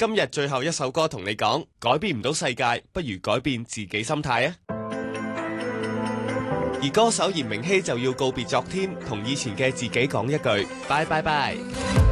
今日最後一首歌同你講，改變唔到世界，不如改變自己心態啊！而歌手炎明熹就要告別昨天，同以前嘅自己講一句拜拜拜。